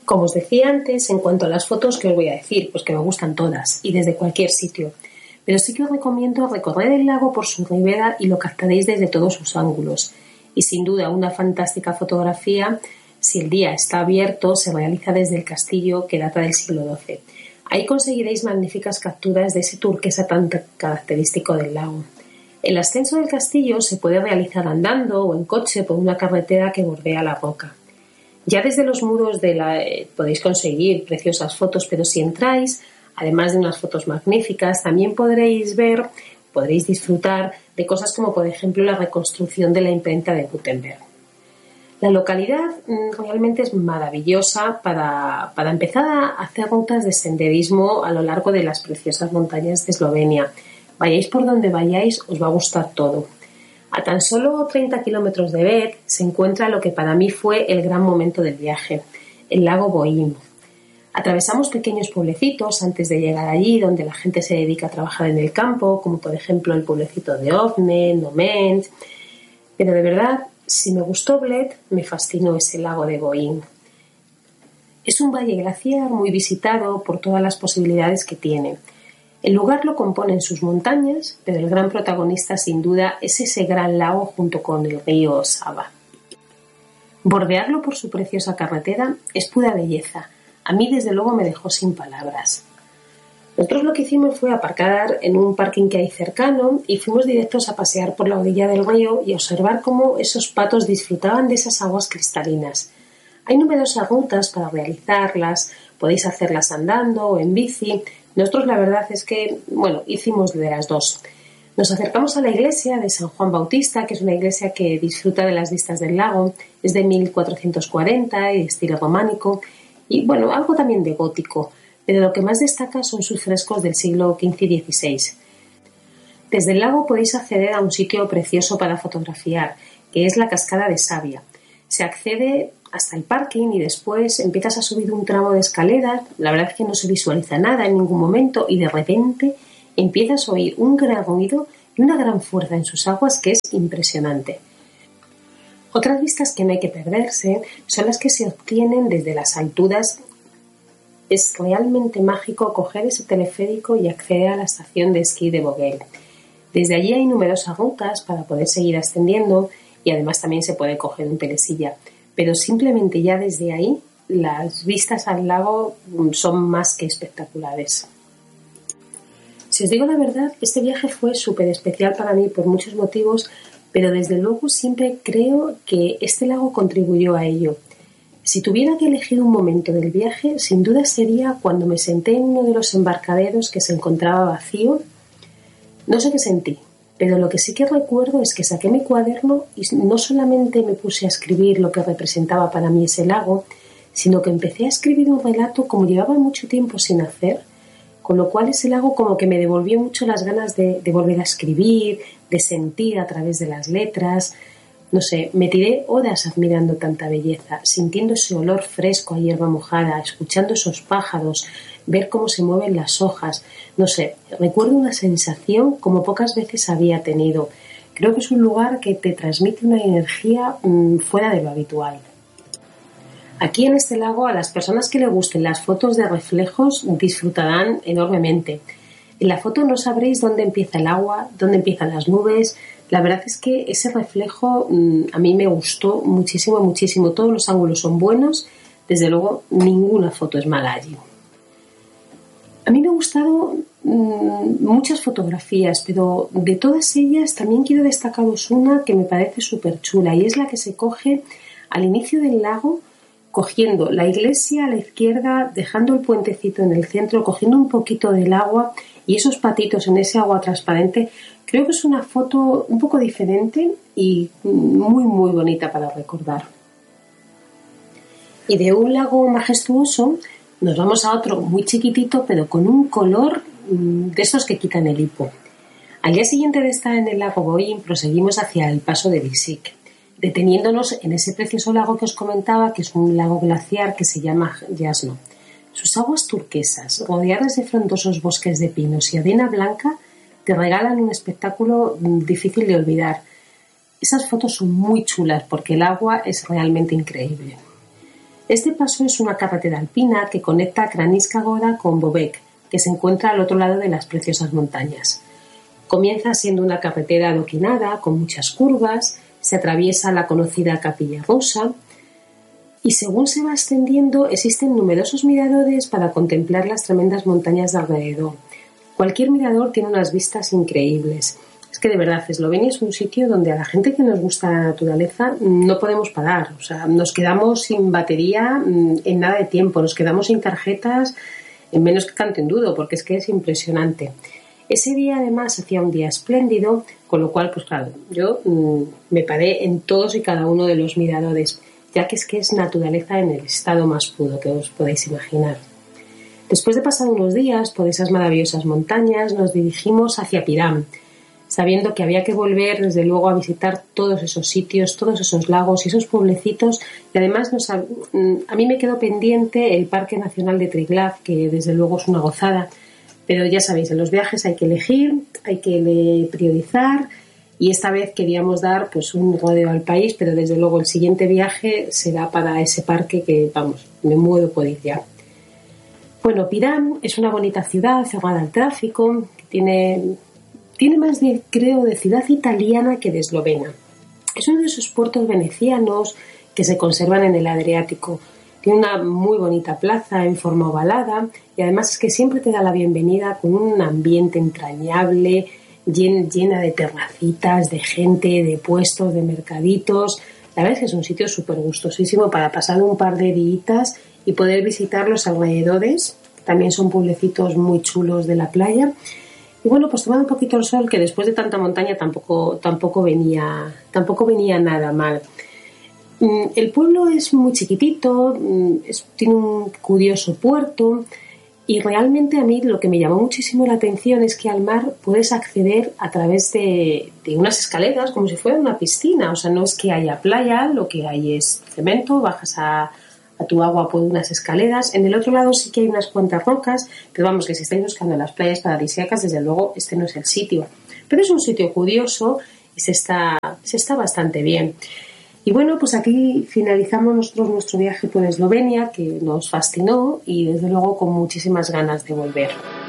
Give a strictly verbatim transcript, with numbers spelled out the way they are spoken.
Como os decía antes, en cuanto a las fotos, ¿qué os voy a decir? Pues que me gustan todas y desde cualquier sitio. Pero sí que os recomiendo recorrer el lago por su ribera y lo captaréis desde todos sus ángulos. Y sin duda una fantástica fotografía, si el día está abierto, se realiza desde el castillo que data del siglo doce. Ahí conseguiréis magníficas capturas de ese turquesa tan característico del lago. El ascenso del castillo se puede realizar andando o en coche por una carretera que bordea la roca. Ya desde los muros de la, eh, podéis conseguir preciosas fotos, pero si entráis, además de unas fotos magníficas, también podréis ver, podréis disfrutar de cosas como, por ejemplo, la reconstrucción de la imprenta de Gutenberg. La localidad mm, realmente es maravillosa para, para empezar a hacer rutas de senderismo a lo largo de las preciosas montañas de Eslovenia. Vayáis por donde vayáis, os va a gustar todo. A tan solo treinta kilómetros de Bed se encuentra lo que para mí fue el gran momento del viaje, el lago Bohím. Atravesamos pequeños pueblecitos antes de llegar allí, donde la gente se dedica a trabajar en el campo, como por ejemplo el pueblecito de Ovne, Noment. Pero de verdad, si me gustó Bled, me fascinó ese lago de Bohím. Es un valle glaciar muy visitado por todas las posibilidades que tiene. El lugar lo componen sus montañas, pero el gran protagonista sin duda es ese gran lago junto con el río Sava. Bordearlo por su preciosa carretera es pura belleza. A mí desde luego me dejó sin palabras. Nosotros lo que hicimos fue aparcar en un parking que hay cercano y fuimos directos a pasear por la orilla del río y observar cómo esos patos disfrutaban de esas aguas cristalinas. Hay numerosas rutas para realizarlas, podéis hacerlas andando o en bici. Nosotros la verdad es que, bueno, hicimos de las dos. Nos acercamos a la iglesia de San Juan Bautista, que es una iglesia que disfruta de las vistas del lago. Es de mil cuatrocientos cuarenta y de estilo románico y, bueno, algo también de gótico. Pero lo que más destaca son sus frescos del siglo quince y dieciséis. Desde el lago podéis acceder a un sitio precioso para fotografiar, que es la Cascada de Savia. Se accede hasta el parking y después empiezas a subir un tramo de escaleras. La verdad es que no se visualiza nada en ningún momento y de repente empiezas a oír un gran ruido y una gran fuerza en sus aguas que es impresionante. Otras vistas que no hay que perderse son las que se obtienen desde las alturas. Es realmente mágico coger ese teleférico y acceder a la estación de esquí de Vogel. Desde allí hay numerosas rutas para poder seguir ascendiendo y además también se puede coger un telesilla. Pero simplemente ya desde ahí las vistas al lago son más que espectaculares. Si os digo la verdad, este viaje fue súper especial para mí por muchos motivos, pero desde luego siempre creo que este lago contribuyó a ello. Si tuviera que elegir un momento del viaje, sin duda sería cuando me senté en uno de los embarcaderos que se encontraba vacío. No sé qué sentí, pero lo que sí que recuerdo es que saqué mi cuaderno y no solamente me puse a escribir lo que representaba para mí ese lago, sino que empecé a escribir un relato como llevaba mucho tiempo sin hacer, con lo cual ese lago como que me devolvió mucho las ganas de, de volver a escribir, de sentir a través de las letras. No sé, me tiré horas admirando tanta belleza, sintiendo ese olor fresco a hierba mojada, escuchando esos pájaros, ver cómo se mueven las hojas. No sé, recuerdo una sensación como pocas veces había tenido. Creo que es un lugar que te transmite una energía mmm, fuera de lo habitual. Aquí en este lago, a las personas que les gusten las fotos de reflejos disfrutarán enormemente. En la foto no sabréis dónde empieza el agua, dónde empiezan las nubes. La verdad es que ese reflejo mmm, a mí me gustó muchísimo, muchísimo. Todos los ángulos son buenos. Desde luego, ninguna foto es mala allí. A mí me han gustado mmm, muchas fotografías, pero de todas ellas también quiero destacaros una que me parece súper chula y es la que se coge al inicio del lago, cogiendo la iglesia a la izquierda, dejando el puentecito en el centro, cogiendo un poquito del agua y esos patitos en ese agua transparente. Creo que es una foto un poco diferente y muy muy bonita para recordar. Y de un lago majestuoso nos vamos a otro muy chiquitito pero con un color de esos que quitan el hipo. Al día siguiente de estar en el lago Bohím proseguimos hacia el paso de Visic, deteniéndonos en ese precioso lago que os comentaba, que es un lago glaciar que se llama Jasno. Sus aguas turquesas, rodeadas de frondosos bosques de pinos y arena blanca, te regalan un espectáculo difícil de olvidar. Esas fotos son muy chulas porque el agua es realmente increíble. Este paso es una carretera alpina que conecta Kranjska Gora con Bobek, que se encuentra al otro lado de las preciosas montañas. Comienza siendo una carretera adoquinada, con muchas curvas, se atraviesa la conocida Capilla Rosa y según se va ascendiendo existen numerosos miradores para contemplar las tremendas montañas de alrededor. Cualquier mirador tiene unas vistas increíbles. Es que de verdad Eslovenia es un sitio donde a la gente que nos gusta la naturaleza no podemos parar. O sea, nos quedamos sin batería en nada de tiempo, nos quedamos sin tarjetas en menos que canto en dudo, porque es que es impresionante. Ese día además hacía un día espléndido, con lo cual, pues claro, yo mmm, me paré en todos y cada uno de los miradores, ya que es que es naturaleza en el estado más puro que os podéis imaginar. Después de pasar unos días por esas maravillosas montañas, nos dirigimos hacia Piram, sabiendo que había que volver desde luego a visitar todos esos sitios, todos esos lagos y esos pueblecitos, y además nos, a, a mí me quedó pendiente el Parque Nacional de Triglav, que desde luego es una gozada, pero ya sabéis, en los viajes hay que elegir, hay que priorizar, y esta vez queríamos dar pues un rodeo al país, pero desde luego el siguiente viaje será para ese parque que, vamos, me muero por ir ya. Bueno, Piram es una bonita ciudad cerrada al tráfico, que tiene... Tiene más, de, creo, de ciudad italiana que de eslovena. Es uno de esos puertos venecianos que se conservan en el Adriático. Tiene una muy bonita plaza en forma ovalada y además es que siempre te da la bienvenida con un ambiente entrañable, llena de terracitas, de gente, de puestos, de mercaditos. La verdad es que es un sitio súper gustosísimo para pasar un par de días y poder visitar los alrededores. También son pueblecitos muy chulos de la playa. Y bueno, pues tomando un poquito el sol, que después de tanta montaña tampoco, tampoco, venía, tampoco venía nada mal. El pueblo es muy chiquitito, es, tiene un curioso puerto y realmente a mí lo que me llamó muchísimo la atención es que al mar puedes acceder a través de, de unas escaleras como si fuera una piscina. O sea, no es que haya playa, lo que hay es cemento, bajas a... a tu agua por unas escaleras. En el otro lado sí que hay unas cuantas rocas, pero vamos, que si estáis buscando las playas paradisíacas, desde luego este no es el sitio. Pero es un sitio curioso y se está, se está bastante bien. Y bueno, pues aquí finalizamos nosotros nuestro viaje por Eslovenia, que nos fascinó y desde luego con muchísimas ganas de volver.